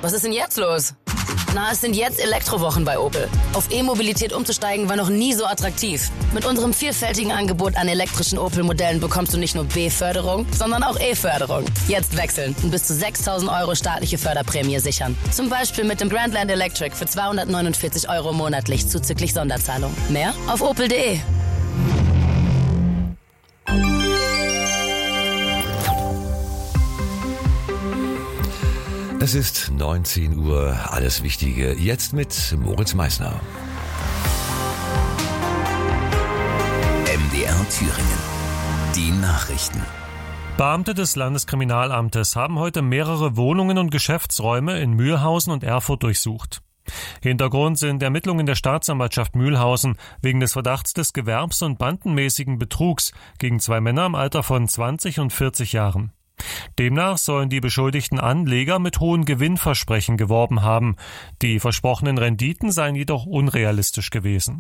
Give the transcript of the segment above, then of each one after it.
Was ist denn jetzt los? Na, es sind jetzt Elektrowochen bei Opel. Auf E-Mobilität umzusteigen war noch nie so attraktiv. Mit unserem vielfältigen Angebot an elektrischen Opel-Modellen bekommst du nicht nur B-Förderung, sondern auch E-Förderung. Jetzt wechseln und bis zu 6.000 € staatliche Förderprämie sichern. Zum Beispiel mit dem Grandland Electric für 249 € monatlich zuzüglich Sonderzahlung. Mehr auf opel.de. Es ist 19 Uhr, alles Wichtige jetzt mit Moritz Meissner. MDR Thüringen. Die Nachrichten. Beamte des Landeskriminalamtes haben heute mehrere Wohnungen und Geschäftsräume in Mühlhausen und Erfurt durchsucht. Hintergrund sind Ermittlungen der Staatsanwaltschaft Mühlhausen wegen des Verdachts des gewerbs- und bandenmäßigen Betrugs gegen 2 Männer im Alter von 20 und 40 Jahren. Demnach sollen die beschuldigten Anleger mit hohen Gewinnversprechen geworben haben. Die versprochenen Renditen seien jedoch unrealistisch gewesen.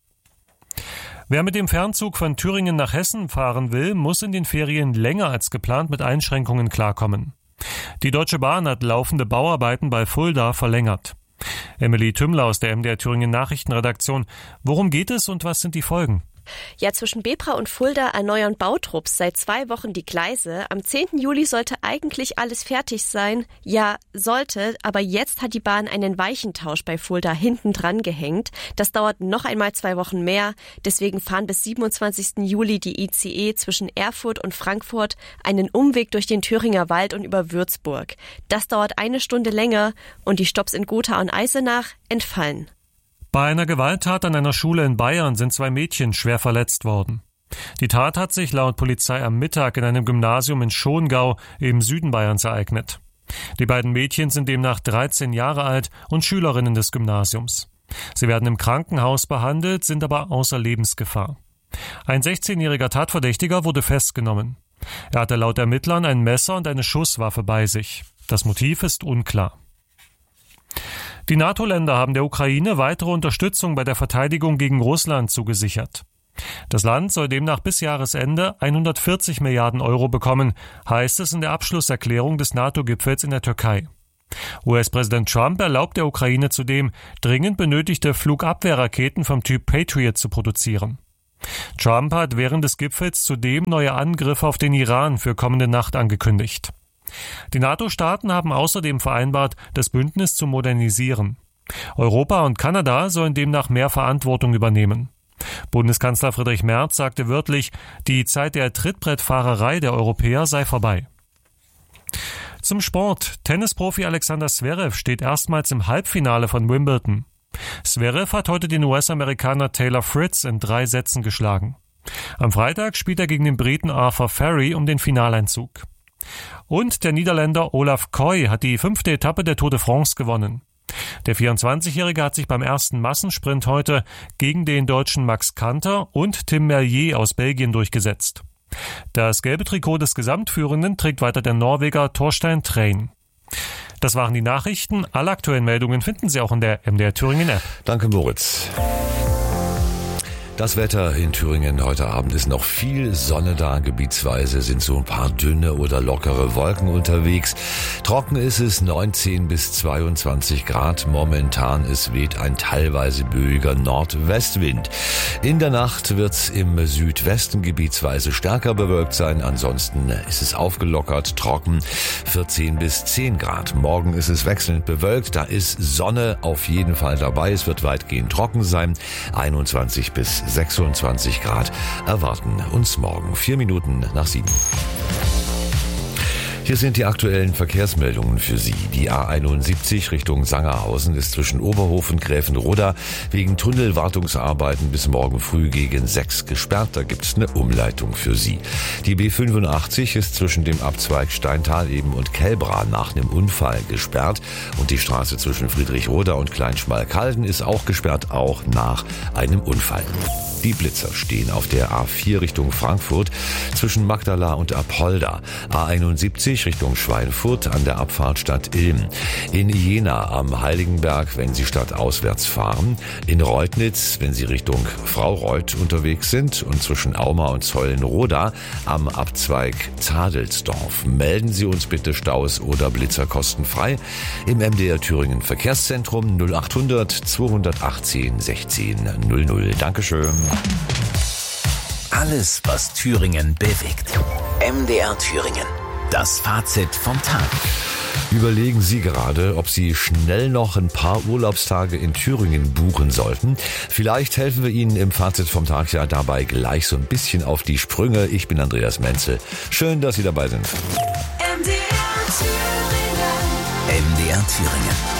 Wer mit dem Fernzug von Thüringen nach Hessen fahren will, muss in den Ferien länger als geplant mit Einschränkungen klarkommen. Die Deutsche Bahn hat laufende Bauarbeiten bei Fulda verlängert. Emily Tümmler aus der MDR Thüringen Nachrichtenredaktion. Worum geht es und was sind die Folgen? Ja, zwischen Bebra und Fulda erneuern Bautrupps seit 2 Wochen die Gleise. Am 10. Juli sollte eigentlich alles fertig sein. Ja, sollte, aber jetzt hat die Bahn einen Weichentausch bei Fulda hinten dran gehängt. Das dauert noch einmal 2 Wochen mehr. Deswegen fahren bis 27. Juli die ICE zwischen Erfurt und Frankfurt einen Umweg durch den Thüringer Wald und über Würzburg. Das dauert 1 Stunde länger und die Stopps in Gotha und Eisenach entfallen. Bei einer Gewalttat an einer Schule in Bayern sind 2 Mädchen schwer verletzt worden. Die Tat hat sich laut Polizei am Mittag in einem Gymnasium in Schongau im Süden Bayerns ereignet. Die beiden Mädchen sind demnach 13 Jahre alt und Schülerinnen des Gymnasiums. Sie werden im Krankenhaus behandelt, sind aber außer Lebensgefahr. Ein 16-jähriger Tatverdächtiger wurde festgenommen. Er hatte laut Ermittlern ein Messer und eine Schusswaffe bei sich. Das Motiv ist unklar. Die NATO-Länder haben der Ukraine weitere Unterstützung bei der Verteidigung gegen Russland zugesichert. Das Land soll demnach bis Jahresende 140 Milliarden € bekommen, heißt es in der Abschlusserklärung des NATO-Gipfels in der Türkei. US-Präsident Trump erlaubt der Ukraine zudem, dringend benötigte Flugabwehrraketen vom Typ Patriot zu produzieren. Trump hat während des Gipfels zudem neue Angriffe auf den Iran für kommende Nacht angekündigt. Die NATO-Staaten haben außerdem vereinbart, das Bündnis zu modernisieren. Europa und Kanada sollen demnach mehr Verantwortung übernehmen. Bundeskanzler Friedrich Merz sagte wörtlich, die Zeit der Trittbrettfahrerei der Europäer sei vorbei. Zum Sport. Tennisprofi Alexander Zverev steht erstmals im Halbfinale von Wimbledon. Zverev hat heute den US-Amerikaner Taylor Fritz in 3 Sätzen geschlagen. Am Freitag spielt er gegen den Briten Arthur Ferry um den Finaleinzug. Und der Niederländer Olaf Koy hat die 5. Etappe der Tour de France gewonnen. Der 24-Jährige hat sich beim ersten Massensprint heute gegen den Deutschen Max Kanter und Tim Merlier aus Belgien durchgesetzt. Das gelbe Trikot des Gesamtführenden trägt weiter der Norweger Thorstein Træn. Das waren die Nachrichten. Alle aktuellen Meldungen finden Sie auch in der MDR Thüringen App. Danke, Moritz. Das Wetter in Thüringen heute Abend ist noch viel Sonne da. Gebietsweise sind so ein paar dünne oder lockere Wolken unterwegs. Trocken ist es 19 bis 22 Grad. Momentan es weht ein teilweise böiger Nordwestwind. In der Nacht wird es im Südwesten gebietsweise stärker bewölkt sein. Ansonsten ist es aufgelockert, trocken, 14 bis 10 Grad. Morgen ist es wechselnd bewölkt. Da ist Sonne auf jeden Fall dabei. Es wird weitgehend trocken sein. 21 bis 26 Grad erwarten uns morgen. 4 Minuten nach 7. Hier sind die aktuellen Verkehrsmeldungen für Sie. Die A71 Richtung Sangerhausen ist zwischen Oberhof und Gräfenroda wegen Tunnelwartungsarbeiten bis morgen früh gegen 6 gesperrt. Da gibt's eine Umleitung für Sie. Die B85 ist zwischen dem Abzweig Steintal-Eben und Kelbra nach einem Unfall gesperrt. Und die Straße zwischen Friedrichroda und Kleinschmalkalden ist auch gesperrt, auch nach einem Unfall. Die Blitzer stehen auf der A4 Richtung Frankfurt zwischen Magdala und Apolda. A71 Richtung Schweinfurt an der Abfahrt Stadt Ilm. In Jena am Heiligenberg, wenn Sie stadtauswärts fahren. In Reutnitz, wenn Sie Richtung Fraureuth unterwegs sind. Und zwischen Auma und Zeulenroda am Abzweig Zadelsdorf. Melden Sie uns bitte Staus oder Blitzer kostenfrei im MDR Thüringen Verkehrszentrum 0800 218 16 00. Dankeschön. Alles, was Thüringen bewegt. MDR Thüringen. Das Fazit vom Tag. Überlegen Sie gerade, ob Sie schnell noch ein paar Urlaubstage in Thüringen buchen sollten. Vielleicht helfen wir Ihnen im Fazit vom Tag ja dabei gleich so ein bisschen auf die Sprünge. Ich bin Andreas Menzel. Schön, dass Sie dabei sind. MDR Thüringen.